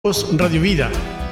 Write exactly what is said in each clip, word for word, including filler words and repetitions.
Radio Vida.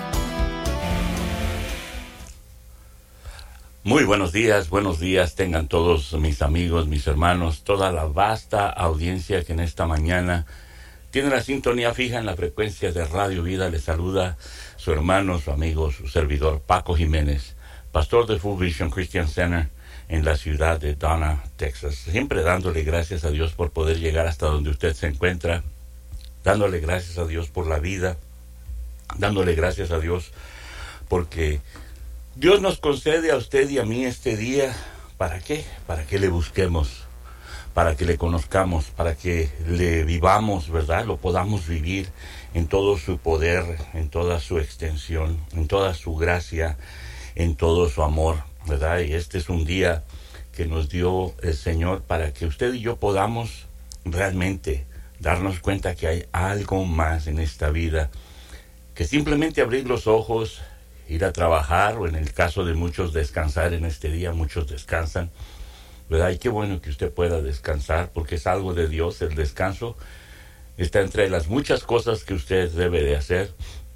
Muy buenos días, buenos días tengan todos mis amigos, mis hermanos, toda la vasta audiencia que en esta mañana tiene la sintonía fija en la frecuencia de Radio Vida. Les saluda su hermano, su amigo, su servidor Paco Jiménez, pastor de Full Vision Christian Center en la ciudad de Donna, Texas. Siempre dándole gracias a Dios por poder llegar hasta donde usted se encuentra, dándole gracias a Dios por la vida, dándole gracias a Dios porque Dios nos concede a usted y a mí este día. ¿Para qué? Para que le busquemos, para que le conozcamos, para que le vivamos, ¿verdad? Lo podamos vivir en todo su poder, en toda su extensión, en toda su gracia, en todo su amor, ¿verdad? Y este es un día que nos dio el Señor para que usted y yo podamos realmente darnos cuenta que hay algo más en esta vida que simplemente abrir los ojos, ir a trabajar, o en el caso de muchos descansar en este día. Muchos descansan, ¿verdad? Y qué bueno que usted pueda descansar, porque es algo de Dios. El descanso está entre las muchas cosas que usted debe de hacer.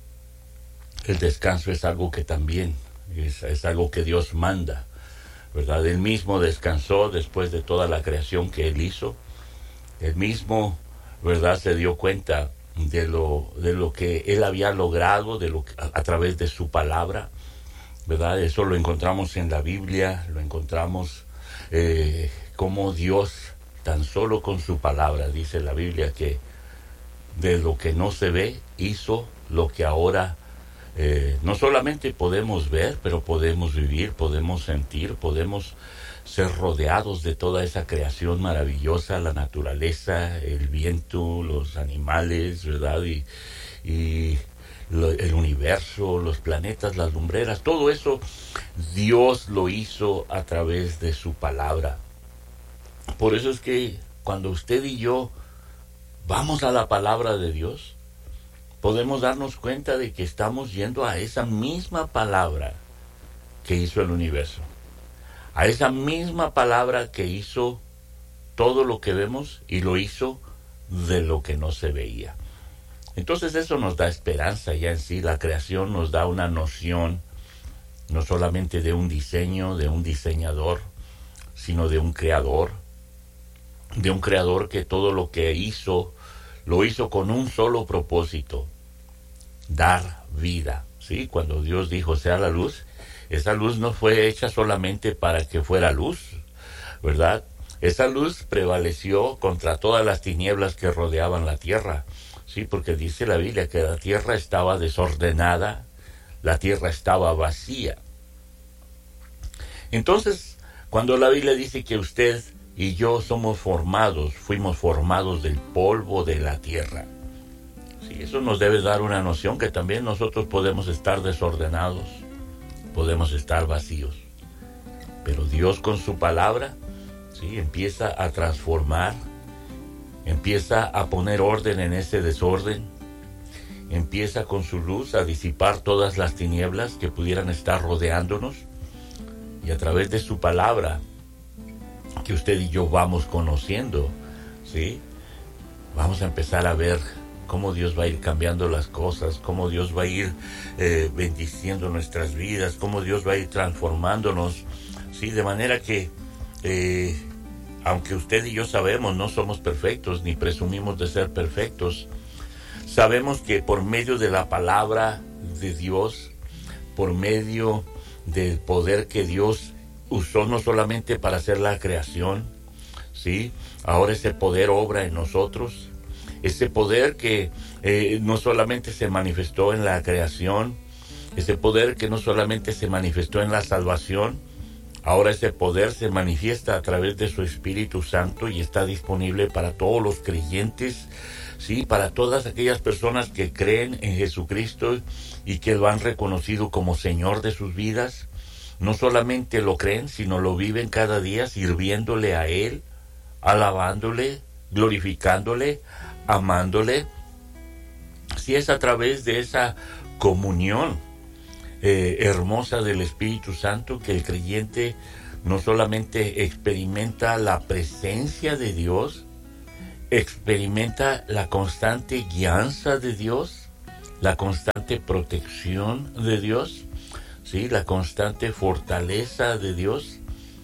El descanso es algo que también es, es algo que Dios manda, ¿verdad? Él mismo descansó después de toda la creación que Él hizo. Él mismo, ¿verdad?, se dio cuenta de lo de lo que él había logrado de lo que, a, a través de su palabra, ¿verdad? Eso lo encontramos en la Biblia, lo encontramos eh, como Dios, tan solo con su palabra, dice la Biblia, que de lo que no se ve hizo lo que ahora eh, no solamente podemos ver, pero podemos vivir, podemos sentir, podemos ser rodeados de toda esa creación maravillosa, la naturaleza, el viento, los animales, ¿verdad? Y, y lo, el universo, los planetas, las lumbreras, todo eso Dios lo hizo a través de su palabra. Por eso es que cuando usted y yo vamos a la palabra de Dios, podemos darnos cuenta de que estamos yendo a esa misma palabra que hizo el universo, a esa misma palabra que hizo todo lo que vemos, y lo hizo de lo que no se veía. Entonces eso nos da esperanza ya en sí. La creación nos da una noción, no solamente de un diseño, de un diseñador, sino de un creador, de un creador que todo lo que hizo, lo hizo con un solo propósito: dar vida, ¿sí? Cuando Dios dijo sea la luz, esa luz no fue hecha solamente para que fuera luz, ¿verdad? Esa luz prevaleció contra todas las tinieblas que rodeaban la tierra, ¿sí? Porque dice la Biblia que la tierra estaba desordenada, la tierra estaba vacía. Entonces, cuando la Biblia dice que usted y yo somos formados, fuimos formados del polvo de la tierra, sí, eso nos debe dar una noción que también nosotros podemos estar desordenados, podemos estar vacíos, pero Dios con su palabra, sí, empieza a transformar, empieza a poner orden en ese desorden, empieza con su luz a disipar todas las tinieblas que pudieran estar rodeándonos, y a través de su palabra, que usted y yo vamos conociendo, sí, vamos a empezar a ver cómo Dios va a ir cambiando las cosas, cómo Dios va a ir eh, bendiciendo nuestras vidas, cómo Dios va a ir transformándonos, sí, de manera que eh, aunque usted y yo sabemos no somos perfectos ni presumimos de ser perfectos, sabemos que por medio de la palabra de Dios, por medio del poder que Dios usó no solamente para hacer la creación, sí, ahora ese poder obra en nosotros. Ese poder que eh, no solamente se manifestó en la creación, ese poder que no solamente se manifestó en la salvación, ahora ese poder se manifiesta a través de su Espíritu Santo y está disponible para todos los creyentes, sí, para todas aquellas personas que creen en Jesucristo y que lo han reconocido como Señor de sus vidas. No solamente lo creen, sino lo viven cada día sirviéndole a Él, alabándole, glorificándole, amándole. Si es a través de esa comunión eh, hermosa del Espíritu Santo que el creyente no solamente experimenta la presencia de Dios, experimenta la constante guianza de Dios, la constante protección de Dios, ¿sí? La constante fortaleza de Dios,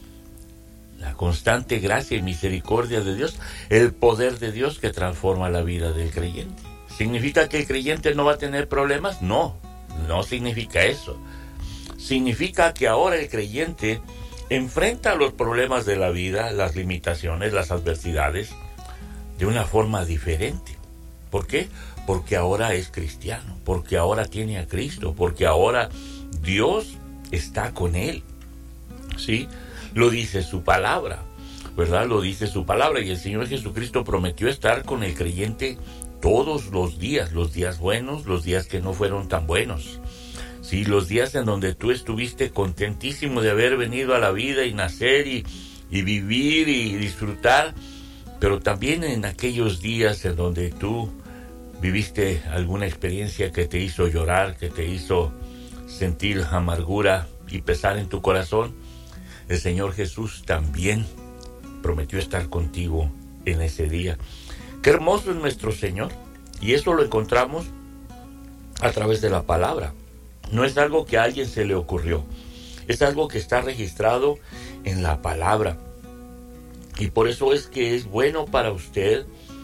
la constante gracia y misericordia de Dios, el poder de Dios que transforma la vida del creyente. ¿Significa que el creyente no va a tener problemas? No, no significa eso. Significa que ahora el creyente enfrenta los problemas de la vida, las limitaciones, las adversidades, de una forma diferente. ¿Por qué? Porque ahora es cristiano, porque ahora tiene a Cristo, porque ahora Dios está con él. ¿Sí? Lo dice su palabra, ¿verdad? Lo dice su palabra, y el Señor Jesucristo prometió estar con el creyente todos los días, los días buenos, los días que no fueron tan buenos. Sí, los días en donde tú estuviste contentísimo de haber venido a la vida y nacer y, y vivir y disfrutar, pero también en aquellos días en donde tú viviste alguna experiencia que te hizo llorar, que te hizo sentir amargura y pesar en tu corazón, el Señor Jesús también prometió estar contigo en ese día. Qué hermoso es nuestro Señor, y eso lo encontramos a través de la palabra. No es algo que a alguien se le ocurrió, es algo que está registrado en la palabra. Y por eso es que es bueno para usted,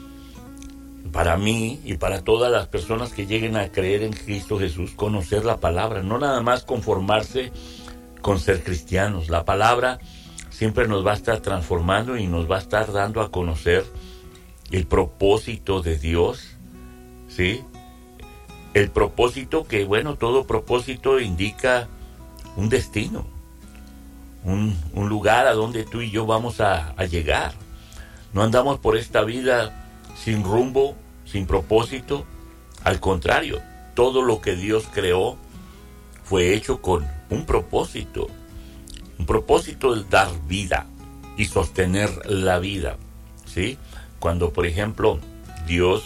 para mí y para todas las personas que lleguen a creer en Cristo Jesús, conocer la palabra, no nada más conformarse con ser cristianos. La palabra siempre nos va a estar transformando y nos va a estar dando a conocer el propósito de Dios, ¿sí? El propósito que, bueno, todo propósito indica un destino, un, un lugar a donde tú y yo vamos a, a llegar. No andamos por esta vida sin rumbo, sin propósito. Al contrario, todo lo que Dios creó fue hecho con un propósito. Un propósito de dar vida y sostener la vida, ¿sí? Cuando, por ejemplo, Dios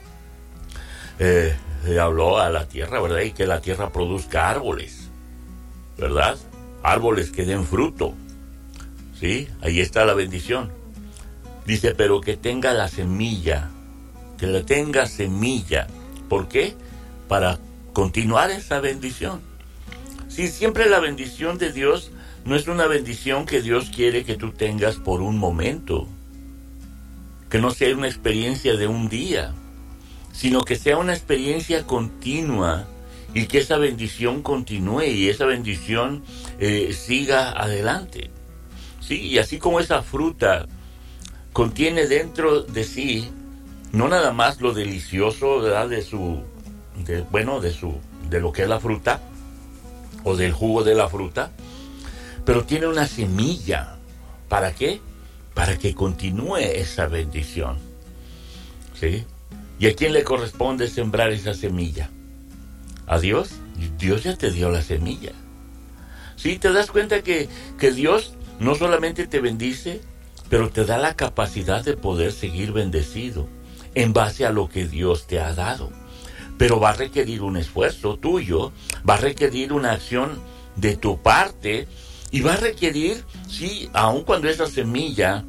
eh, le habló a la tierra, ¿verdad? Y que la tierra produzca árboles, ¿verdad? Árboles que den fruto, ¿sí? Ahí está la bendición. Dice, pero que tenga la semilla, que le tenga semilla. ¿Por qué? Para continuar esa bendición. Sí, siempre la bendición de Dios no es una bendición que Dios quiere que tú tengas por un momento, que no sea una experiencia de un día, sino que sea una experiencia continua y que esa bendición continúe y esa bendición eh, siga adelante. Sí, y así como esa fruta contiene dentro de sí no nada más lo delicioso, ¿verdad? de su, de, bueno, de su, de lo que es la fruta o del jugo de la fruta, pero tiene una semilla. ¿Para qué? Para que continúe esa bendición, ¿sí? ¿Y a quién le corresponde sembrar esa semilla? ¿A Dios? Dios ya te dio la semilla. ¿Sí? ¿Te das cuenta que, que Dios no solamente te bendice, pero te da la capacidad de poder seguir bendecido en base a lo que Dios te ha dado? Pero va a requerir un esfuerzo tuyo, va a requerir una acción de tu parte, y va a requerir, sí, aun cuando esa semilla,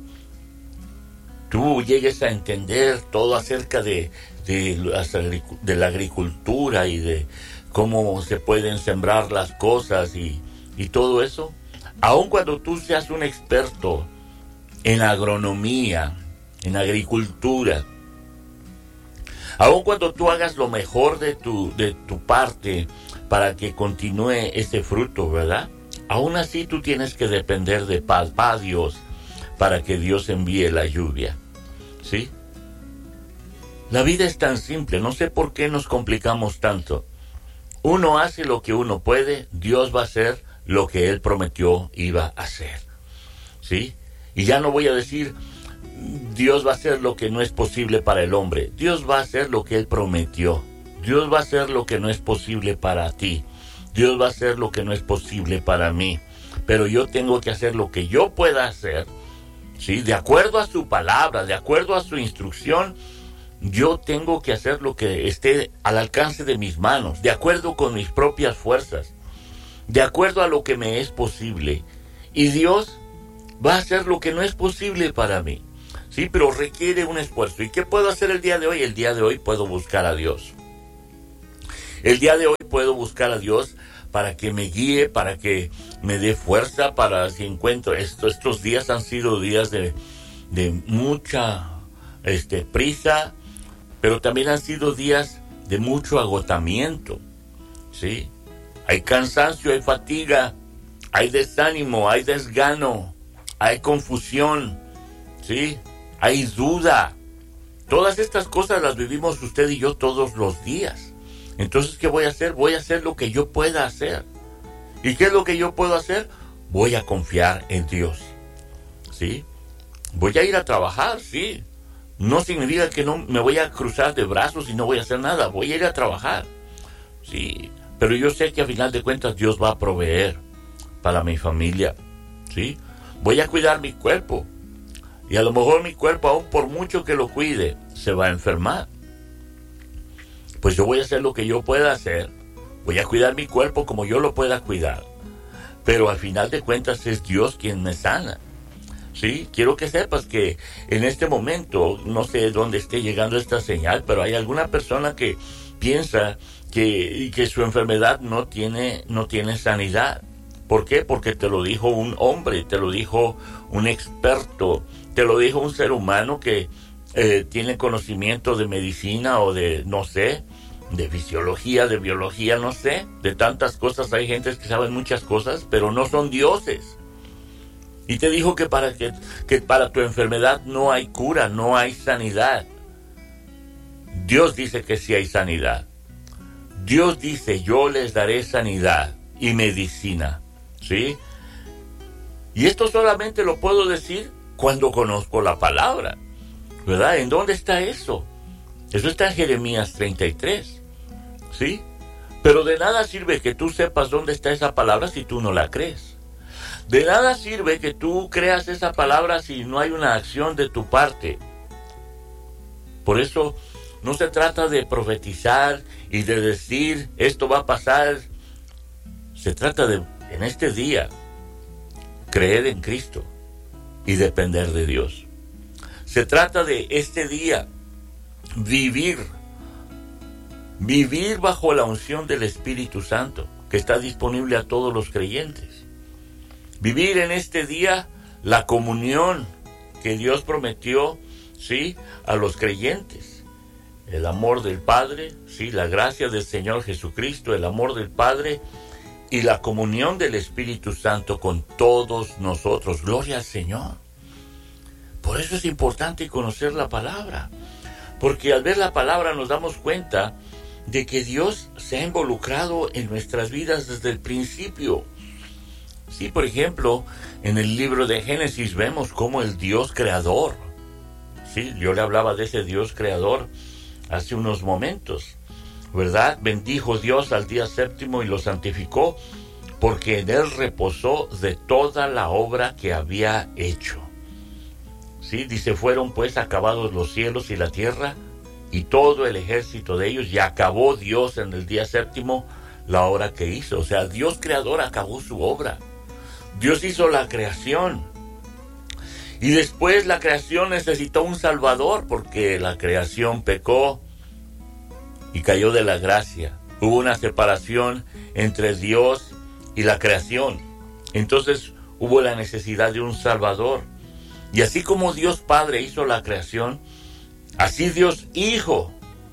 tú llegues a entender todo acerca de, de, de la agricultura y de cómo se pueden sembrar las cosas y, y todo eso, aun cuando tú seas un experto en agronomía, en agricultura, aun cuando tú hagas lo mejor de tu, de tu parte para que continúe ese fruto, ¿verdad? Aún así tú tienes que depender de paz, paz Dios, para que Dios envíe la lluvia, ¿sí? La vida es tan simple, no sé por qué nos complicamos tanto. Uno hace lo que uno puede, Dios va a hacer lo que Él prometió iba a hacer, ¿sí? Y ya no voy a decir, Dios va a hacer lo que no es posible para el hombre. Dios va a hacer lo que Él prometió. Dios va a hacer lo que no es posible para ti. Dios va a hacer lo que no es posible para mí. Pero yo tengo que hacer lo que yo pueda hacer, ¿sí? De acuerdo a su palabra, de acuerdo a su instrucción, yo tengo que hacer lo que esté al alcance de mis manos, de acuerdo con mis propias fuerzas, de acuerdo a lo que me es posible. Y Dios va a hacer lo que no es posible para mí, ¿sí? Pero requiere un esfuerzo. ¿Y qué puedo hacer el día de hoy? El día de hoy puedo buscar a Dios. El día de hoy puedo buscar a Dios para que me guíe, para que me dé fuerza, para si encuentro esto. Estos días han sido días de, de mucha este, prisa, pero también han sido días de mucho agotamiento, ¿sí? Hay cansancio, hay fatiga, hay desánimo, hay desgano, hay confusión, ¿sí? Hay duda. Todas estas cosas las vivimos usted y yo todos los días. Entonces, ¿qué voy a hacer? Voy a hacer lo que yo pueda hacer. ¿Y qué es lo que yo puedo hacer? Voy a confiar en Dios, ¿sí? Voy a ir a trabajar, sí. No significa que no me voy a cruzar de brazos y no voy a hacer nada. Voy a ir a trabajar, sí. Pero yo sé que a final de cuentas Dios va a proveer para mi familia, ¿sí? Voy a cuidar mi cuerpo. Y a lo mejor mi cuerpo, aún por mucho que lo cuide, se va a enfermar. Pues yo voy a hacer lo que yo pueda hacer. Voy a cuidar mi cuerpo como yo lo pueda cuidar. Pero al final de cuentas es Dios quien me sana, ¿sí? Quiero que sepas que en este momento, no sé dónde esté llegando esta señal, pero hay alguna persona que piensa que, que su enfermedad no tiene, no tiene sanidad. ¿Por qué? Porque te lo dijo un hombre, te lo dijo un experto, te lo dijo un ser humano que eh, tiene conocimiento de medicina o de, no sé, de fisiología, de biología, no sé, de tantas cosas. Hay gentes que saben muchas cosas, pero no son dioses. Y te dijo que para, que, que para tu enfermedad no hay cura, no hay sanidad. Dios dice que sí hay sanidad. Dios dice, yo les daré sanidad y medicina, ¿sí? Y esto solamente lo puedo decir cuando conozco la palabra, ¿verdad? ¿En dónde está eso? Eso está en Jeremías treinta y tres, ¿sí? Pero de nada sirve que tú sepas dónde está esa palabra si tú no la crees. De nada sirve que tú creas esa palabra si no hay una acción de tu parte. Por eso no se trata de profetizar y de decir esto va a pasar. Se trata de, en este día, creer en Cristo y depender de Dios. Se trata de este día vivir, vivir bajo la unción del Espíritu Santo, que está disponible a todos los creyentes. Vivir en este día la comunión que Dios prometió, ¿sí?, a los creyentes. El amor del Padre, ¿sí?, la gracia del Señor Jesucristo, el amor del Padre y la comunión del Espíritu Santo con todos nosotros. Gloria al Señor. Por eso es importante conocer la palabra, porque al ver la palabra nos damos cuenta de que Dios se ha involucrado en nuestras vidas desde el principio. Sí, por ejemplo, en el libro de Génesis vemos cómo el Dios creador, sí, yo le hablaba de ese Dios creador hace unos momentos, ¿verdad? Bendijo Dios al día séptimo y lo santificó, porque en él reposó de toda la obra que había hecho. Sí, dice, fueron pues acabados los cielos y la tierra y todo el ejército de ellos, y acabó Dios en el día séptimo la obra que hizo. O sea, Dios creador acabó su obra. Dios hizo la creación. Y después la creación necesitó un salvador, porque la creación pecó y cayó de la gracia. Hubo una separación entre Dios y la creación. Entonces hubo la necesidad de un salvador. Y así como Dios Padre hizo la creación, así Dios Hijo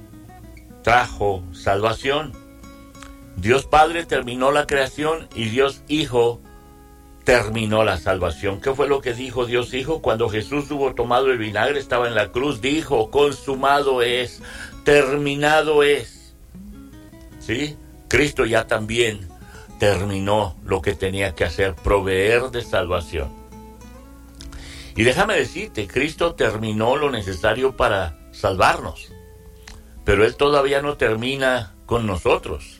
trajo salvación. Dios Padre terminó la creación y Dios Hijo terminó la salvación. ¿Qué fue lo que dijo Dios Hijo? Cuando Jesús hubo tomado el vinagre, estaba en la cruz, dijo, consumado es, terminado es. ¿Sí? Cristo ya también terminó lo que tenía que hacer, proveer de salvación. Y déjame decirte, Cristo terminó lo necesario para salvarnos, pero Él todavía no termina con nosotros.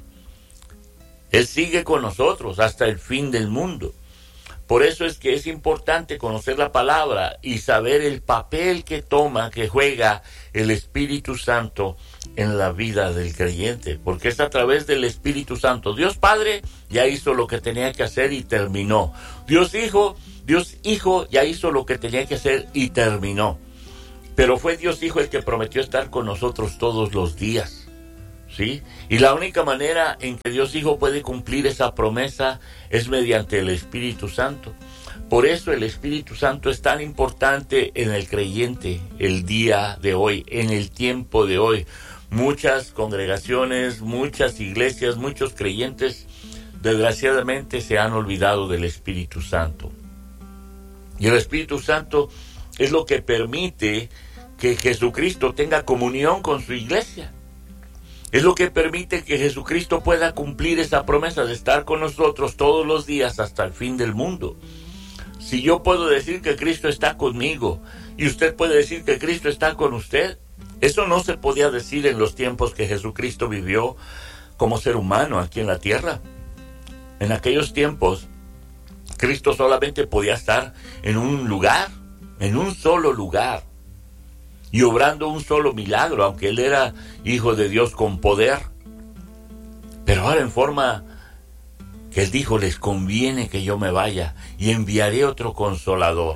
Él sigue con nosotros hasta el fin del mundo. Por eso es que es importante conocer la palabra y saber el papel que toma, que juega el Espíritu Santo en la vida del creyente, porque es a través del Espíritu Santo. Dios Padre ya hizo lo que tenía que hacer y terminó. Dios Hijo, Dios Hijo ya hizo lo que tenía que hacer y terminó. Pero fue Dios Hijo el que prometió estar con nosotros todos los días, ¿sí? Y la única manera en que Dios Hijo puede cumplir esa promesa es mediante el Espíritu Santo. Por eso el Espíritu Santo es tan importante en el creyente el día de hoy, en el tiempo de hoy. Muchas congregaciones, muchas iglesias, muchos creyentes, desgraciadamente se han olvidado del Espíritu Santo. Y el Espíritu Santo es lo que permite que Jesucristo tenga comunión con su iglesia. Es lo que permite que Jesucristo pueda cumplir esa promesa de estar con nosotros todos los días hasta el fin del mundo. Si yo puedo decir que Cristo está conmigo y usted puede decir que Cristo está con usted, eso no se podía decir en los tiempos que Jesucristo vivió como ser humano aquí en la tierra. En aquellos tiempos, Cristo solamente podía estar en un lugar, en un solo lugar, y obrando un solo milagro, aunque Él era Hijo de Dios con poder. Pero ahora en forma que Él dijo, les conviene que yo me vaya y enviaré otro Consolador.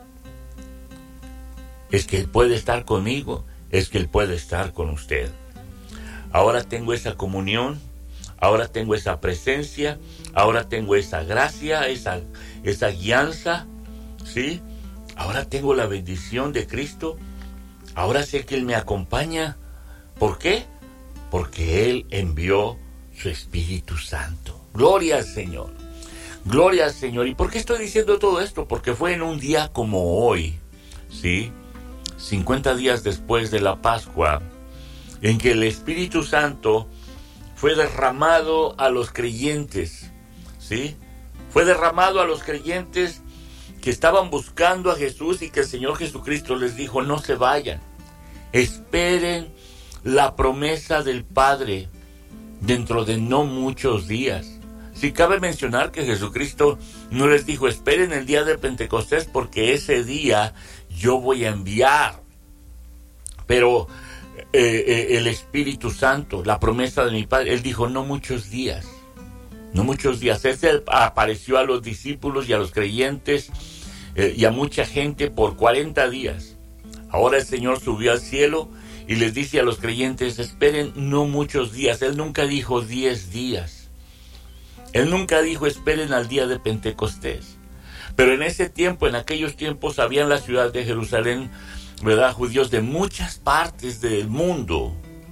Es que Él puede estar conmigo, es que Él puede estar con usted. Ahora tengo esa comunión, ahora tengo esa presencia, ahora tengo esa gracia, esa, esa guianza, ¿sí? Ahora tengo la bendición de Cristo, ahora sé que Él me acompaña. ¿Por qué? Porque Él envió su Espíritu Santo. Gloria al Señor, gloria al Señor. ¿Y por qué estoy diciendo todo esto? Porque fue en un día como hoy, ¿sí? cincuenta días después de la Pascua, en que el Espíritu Santo fue derramado a los creyentes, ¿sí? Fue derramado a los creyentes que estaban buscando a Jesús y que el Señor Jesucristo les dijo, no se vayan, esperen la promesa del Padre dentro de no muchos días. Si cabe mencionar que Jesucristo no les dijo, esperen el día de Pentecostés porque ese día yo voy a enviar. Pero eh, eh, el Espíritu Santo, la promesa de mi Padre, Él dijo, no muchos días. No muchos días. Él apareció a los discípulos y a los creyentes eh, y a mucha gente por cuarenta días. Ahora el Señor subió al cielo y les dice a los creyentes, esperen no muchos días. Él nunca dijo diez días. Él nunca dijo, esperen al día de Pentecostés. Pero en ese tiempo, en aquellos tiempos, había en la ciudad de Jerusalén, ¿verdad?, judíos de muchas partes del mundo.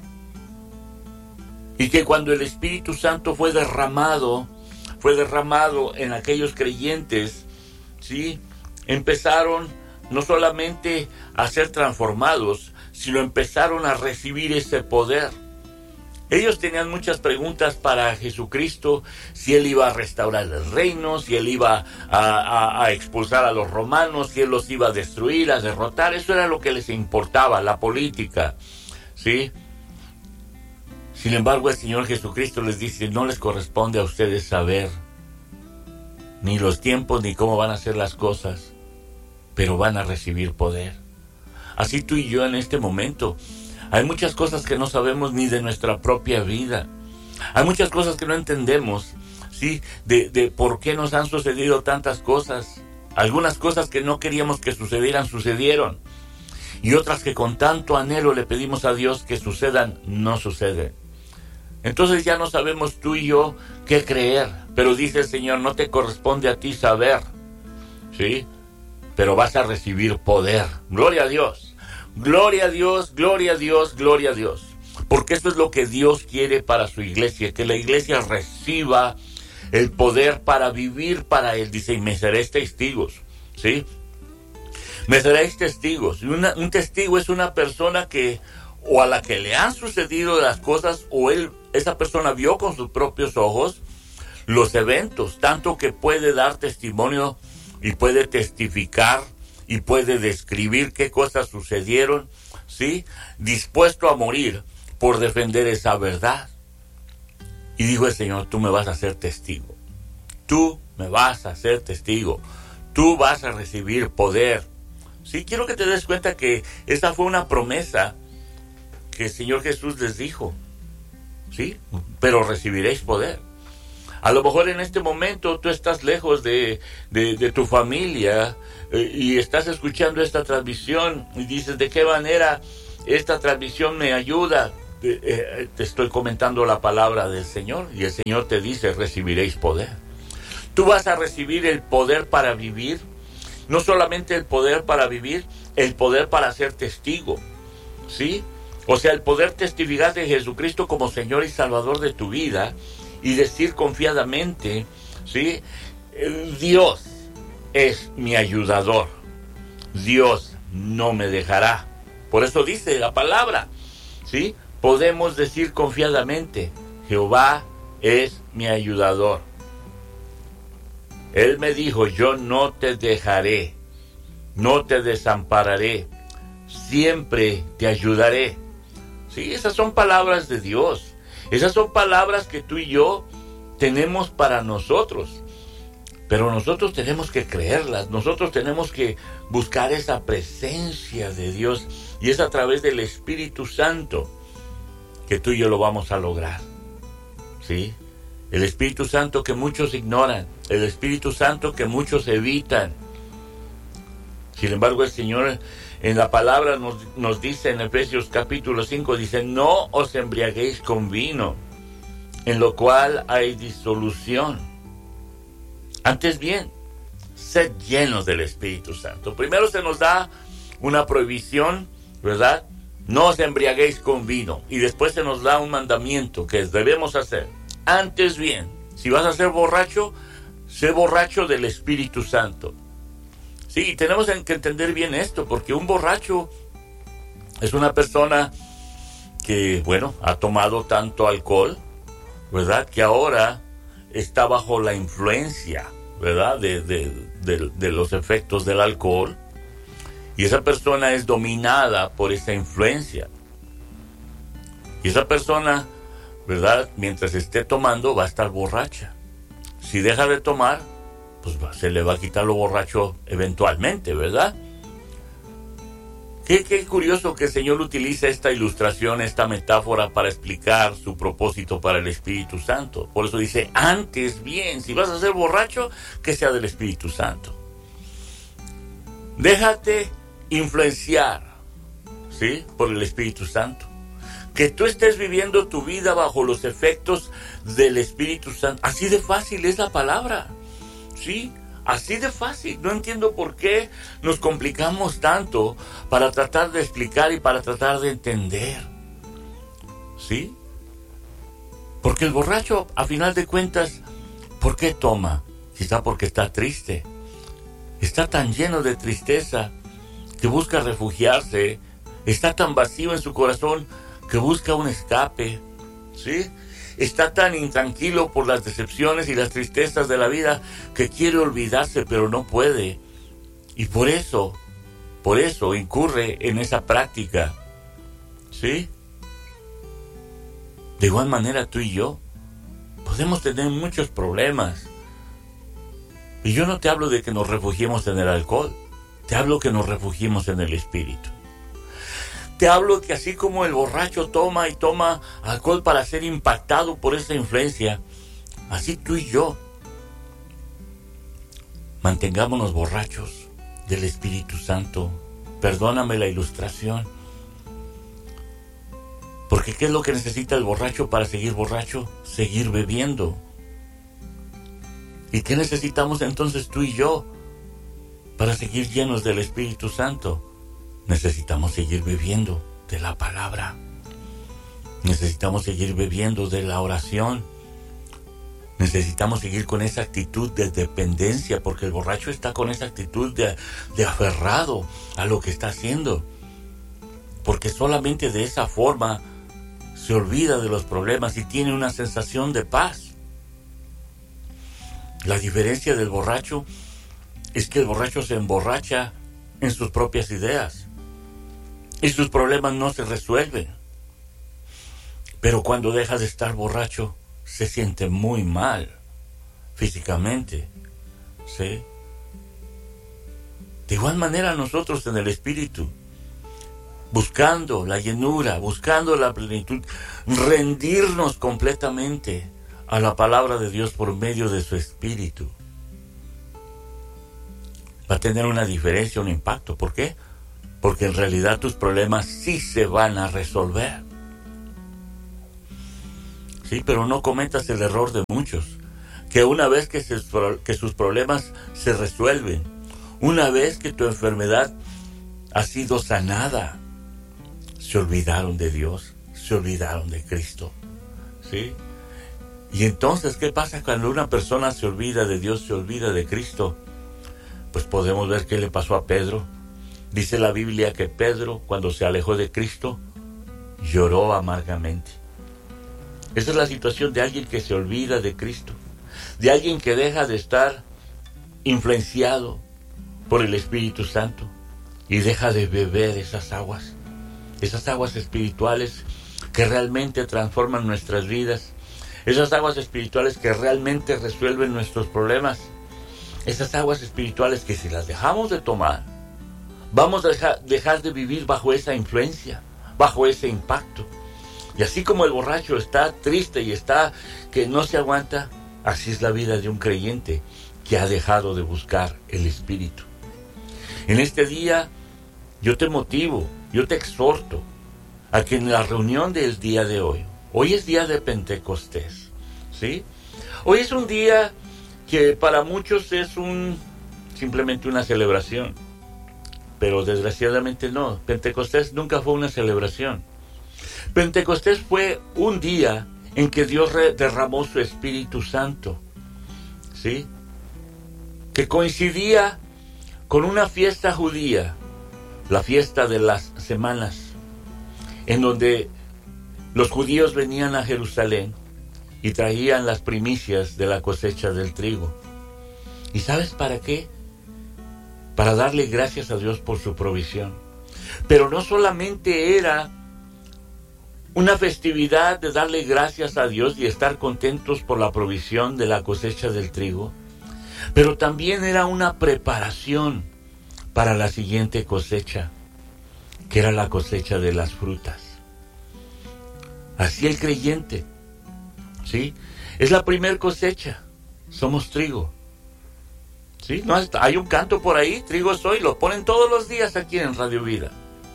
Y que cuando el Espíritu Santo fue derramado, fue derramado en aquellos creyentes, ¿sí?, empezaron no solamente a ser transformados, sino empezaron a recibir ese poder. Ellos tenían muchas preguntas para Jesucristo, si Él iba a restaurar el reino, si Él iba a, a, a expulsar a los romanos, si Él los iba a destruir, a derrotar. Eso era lo que les importaba, la política, ¿sí? Sin embargo, el Señor Jesucristo les dice, no les corresponde a ustedes saber ni los tiempos ni cómo van a ser las cosas, pero van a recibir poder. Así tú y yo en este momento, hay muchas cosas que no sabemos ni de nuestra propia vida. Hay muchas cosas que no entendemos, ¿sí? De, de por qué nos han sucedido tantas cosas. Algunas cosas que no queríamos que sucedieran, sucedieron. Y otras que con tanto anhelo le pedimos a Dios que sucedan, no suceden. Entonces ya no sabemos tú y yo qué creer. Pero dice el Señor, no te corresponde a ti saber, ¿sí? Pero vas a recibir poder. Gloria a Dios. Gloria a Dios, gloria a Dios, gloria a Dios. Porque eso es lo que Dios quiere para su iglesia, que la iglesia reciba el poder para vivir para Él. Dice, y me seréis testigos, ¿sí? Me seréis testigos. Y una, un testigo es una persona que, o a la que le han sucedido las cosas, o él, esa persona vio con sus propios ojos los eventos, tanto que puede dar testimonio y puede testificar y puede describir qué cosas sucedieron, ¿sí? Dispuesto a morir por defender esa verdad. Y dijo el Señor, tú me vas a ser testigo. Tú me vas a ser testigo. Tú vas a recibir poder. Sí, quiero que te des cuenta que esa fue una promesa que el Señor Jesús les dijo, ¿sí? Pero recibiréis poder. A lo mejor en este momento tú estás lejos de, de, de tu familia eh, y estás escuchando esta transmisión y dices, ¿de qué manera esta transmisión me ayuda? eh, te estoy comentando la palabra del Señor y el Señor te dice, recibiréis poder. Tú vas a recibir el poder para vivir, no solamente el poder para vivir, el poder para ser testigo, ¿sí? O sea, el poder testificar de Jesucristo como Señor y Salvador de tu vida y decir confiadamente, ¿sí? Dios es mi ayudador. Dios no me dejará. Por eso dice la palabra, ¿sí? Podemos decir confiadamente, Jehová es mi ayudador. Él me dijo, yo no te dejaré, no te desampararé, siempre te ayudaré. Sí, esas son palabras de Dios. Esas son palabras que tú y yo tenemos para nosotros. Pero nosotros tenemos que creerlas. Nosotros tenemos que buscar esa presencia de Dios. Y es a través del Espíritu Santo que tú y yo lo vamos a lograr. ¿Sí? El Espíritu Santo que muchos ignoran. El Espíritu Santo que muchos evitan. Sin embargo, el Señor en la palabra nos, nos dice en Efesios capítulo cinco, dice, no os embriaguéis con vino, en lo cual hay disolución. Antes bien, sed llenos del Espíritu Santo. Primero se nos da una prohibición, ¿verdad? No os embriaguéis con vino. Y después se nos da un mandamiento que debemos hacer. Antes bien, si vas a ser borracho, sé borracho del Espíritu Santo. Sí, tenemos que entender bien esto, porque un borracho es una persona que, bueno, ha tomado tanto alcohol, ¿verdad? Que ahora está bajo la influencia, ¿verdad? De, de, de, de los efectos del alcohol. Y esa persona es dominada por esa influencia. Y esa persona, ¿verdad? Mientras esté tomando, va a estar borracha. Si deja de tomar, pues se le va a quitar lo borracho eventualmente, ¿verdad? Qué, qué curioso que el Señor utiliza esta ilustración, esta metáfora para explicar su propósito para el Espíritu Santo. Por eso dice, antes bien, si vas a ser borracho, que sea del Espíritu Santo. Déjate influenciar, ¿sí? Por el Espíritu Santo. Que tú estés viviendo tu vida bajo los efectos del Espíritu Santo. Así de fácil es la palabra. Sí, así de fácil. No entiendo por qué nos complicamos tanto para tratar de explicar y para tratar de entender. ¿Sí? Porque el borracho, a final de cuentas, ¿por qué toma? Quizá porque está triste. Está tan lleno de tristeza que busca refugiarse. Está tan vacío en su corazón que busca un escape. ¿Sí? Está tan intranquilo por las decepciones y las tristezas de la vida que quiere olvidarse, pero no puede. Y por eso, por eso incurre en esa práctica. ¿Sí? De igual manera tú y yo podemos tener muchos problemas. Y yo no te hablo de que nos refugiemos en el alcohol. Te hablo que nos refugiemos en el Espíritu. Te hablo que así como el borracho toma y toma alcohol para ser impactado por esa influencia, así tú y yo mantengámonos borrachos del Espíritu Santo. Perdóname la ilustración. Porque ¿qué es lo que necesita el borracho para seguir borracho? Seguir bebiendo. ¿Y qué necesitamos entonces tú y yo para seguir llenos del Espíritu Santo? Necesitamos seguir bebiendo de la palabra. Necesitamos seguir bebiendo de la oración. Necesitamos seguir con esa actitud de dependencia, porque el borracho está con esa actitud de, de aferrado a lo que está haciendo. Porque solamente de esa forma se olvida de los problemas y tiene una sensación de paz. La diferencia del borracho es que el borracho se emborracha en sus propias ideas. Y sus problemas no se resuelven. Pero cuando deja de estar borracho, se siente muy mal físicamente. ¿Sí? De igual manera nosotros en el Espíritu, buscando la llenura, buscando la plenitud, rendirnos completamente a la palabra de Dios por medio de su Espíritu, va a tener una diferencia, un impacto. ¿Por qué? Porque en realidad tus problemas sí se van a resolver. Sí, pero no cometas el error de muchos, que una vez que, se, que sus problemas se resuelven, una vez que tu enfermedad ha sido sanada, se olvidaron de Dios, se olvidaron de Cristo, ¿sí? Y entonces, ¿qué pasa cuando una persona se olvida de Dios, se olvida de Cristo? Pues podemos ver qué le pasó a Pedro. Dice la Biblia que Pedro, cuando se alejó de Cristo, lloró amargamente. Esa es la situación de alguien que se olvida de Cristo, de alguien que deja de estar influenciado por el Espíritu Santo y deja de beber esas aguas, esas aguas espirituales que realmente transforman nuestras vidas, esas aguas espirituales que realmente resuelven nuestros problemas, esas aguas espirituales que si las dejamos de tomar, vamos a dejar, dejar de vivir bajo esa influencia, bajo ese impacto. Y así como el borracho está triste y está que no se aguanta, así es la vida de un creyente que ha dejado de buscar el Espíritu. En este día yo te motivo, yo te exhorto a que en la reunión del día de hoy, hoy es día de Pentecostés, ¿sí? Hoy es un día que para muchos es un simplemente una celebración, pero desgraciadamente no. Pentecostés nunca fue una celebración. Pentecostés fue un día en que Dios derramó su Espíritu Santo, ¿sí? Que coincidía con una fiesta judía, la fiesta de las semanas, en donde los judíos venían a Jerusalén y traían las primicias de la cosecha del trigo. ¿Y sabes para qué? Para darle gracias a Dios por su provisión. Pero no solamente era una festividad de darle gracias a Dios y estar contentos por la provisión de la cosecha del trigo, pero también era una preparación para la siguiente cosecha, que era la cosecha de las frutas. Así el creyente, ¿sí? Es la primer cosecha, somos trigo. ¿Sí? No, hay un canto por ahí, trigo soy, lo ponen todos los días aquí en Radio Vida.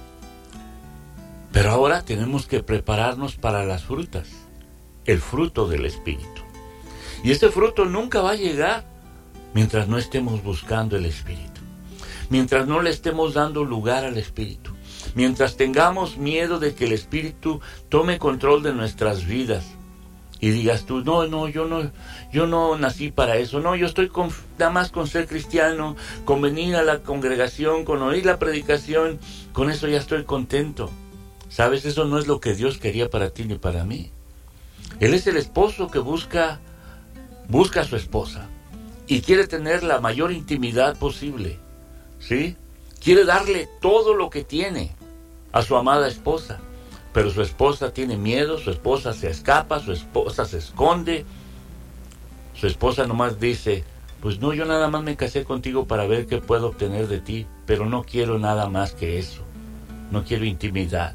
Pero ahora tenemos que prepararnos para las frutas, el fruto del Espíritu. Y este fruto nunca va a llegar mientras no estemos buscando el Espíritu, mientras no le estemos dando lugar al Espíritu, mientras tengamos miedo de que el Espíritu tome control de nuestras vidas. Y digas tú, no, no, yo no, yo no nací para eso, no, yo estoy con, nada más con ser cristiano, con venir a la congregación, con oír la predicación, con eso ya estoy contento. ¿Sabes? Eso no es lo que Dios quería para ti ni para mí. Él es el esposo que busca, busca a su esposa y quiere tener la mayor intimidad posible, ¿sí? Quiere darle todo lo que tiene a su amada esposa. Pero su esposa tiene miedo, su esposa se escapa, su esposa se esconde. Su esposa nomás dice, pues no, yo nada más me casé contigo para ver qué puedo obtener de ti, pero no quiero nada más que eso. No quiero intimidad.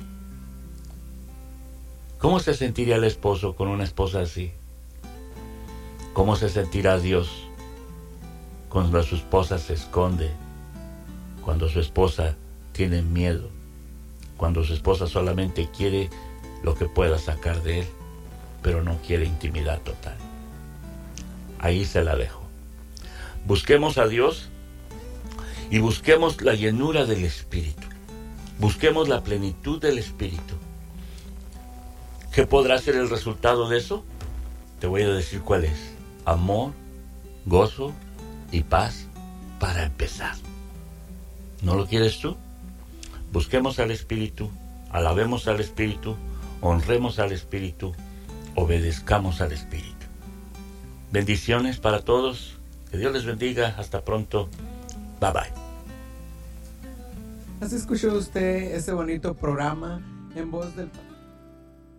¿Cómo se sentiría el esposo con una esposa así? ¿Cómo se sentirá Dios cuando su esposa se esconde? Cuando su esposa tiene miedo. Cuando su esposa solamente quiere lo que pueda sacar de él, pero no quiere intimidad total. Ahí se la dejo. Busquemos a Dios y busquemos la llenura del Espíritu. Busquemos la plenitud del Espíritu. ¿Qué podrá ser el resultado de eso? Te voy a decir cuál es. Amor, gozo y paz para empezar. ¿No lo quieres tú? Busquemos al Espíritu, alabemos al Espíritu, honremos al Espíritu, obedezcamos al Espíritu. Bendiciones para todos, que Dios les bendiga, hasta pronto, bye bye. ¿Has escuchado usted ese bonito programa en voz del